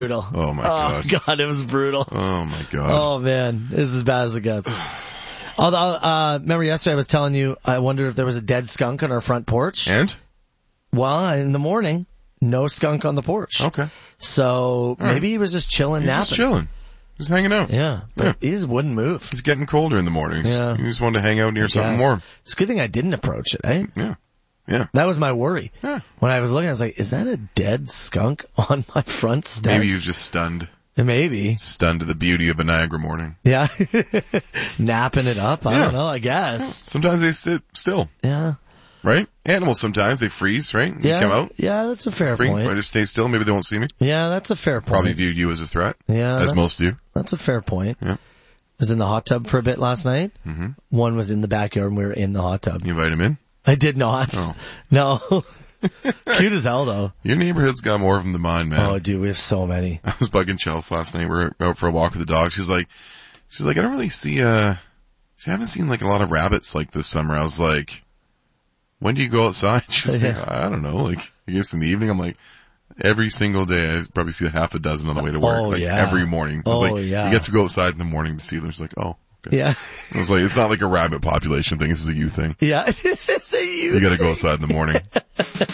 brutal. Oh my God. Oh God, it was brutal. Oh my God. Oh man, this is as bad as it gets. Although, remember yesterday I was telling you, I wondered if there was a dead skunk on our front porch. And? Well, in the morning, no skunk on the porch. Okay. So maybe he was just chilling, napping. Just chilling. Just hanging out. Yeah, but he just wouldn't move. It's getting colder in the mornings. Yeah. You just wanted to hang out near something warm. It's a good thing I didn't approach it, eh? Yeah. Yeah. That was my worry. Yeah. When I was looking, I was like, is that a dead skunk on my front steps? Maybe you just stunned. Maybe. Stunned to the beauty of a Niagara morning. Yeah. Napping it up. I don't know, I guess. Sometimes they sit still. Yeah. Right? Animals sometimes, they freeze, right? Yeah. You come out. Yeah, that's a fair point. I just stay still. Maybe they won't see me. Yeah, that's a fair point. Probably viewed you as a threat. Yeah. As most do. That's a fair point. Yeah. Was in the hot tub for a bit last night. Mm-hmm. One was in the backyard and we were in the hot tub. You invite him in? I did not. Oh. No. Cute as hell though. Your neighborhood's got more of them than mine, man. Oh dude, we have so many. I was bugging Chelsea last night. We were out for a walk with the dog. She's like, I don't really see, I haven't seen like a lot of rabbits like this summer. I was like, when do you go outside? She's like, I don't know, like, I guess in the evening. I'm like, every single day I probably see half a dozen on the way to work, every morning. I was like, you get to go outside in the morning to see them. She's like, oh. Okay. Yeah. I was like, it's not like a rabbit population thing. This is a you thing. Yeah, this is a you You gotta go outside in the morning.